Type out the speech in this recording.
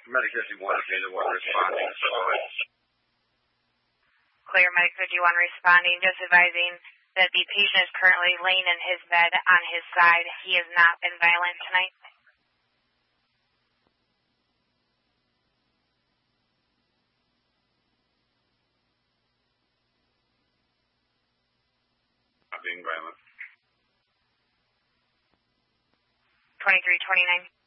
Medic 51, Data 1 responding. Clear, Medic 51 responding, just advising that the patient is currently laying in his bed on his side. He has not been violent tonight. Not being violent. 2329.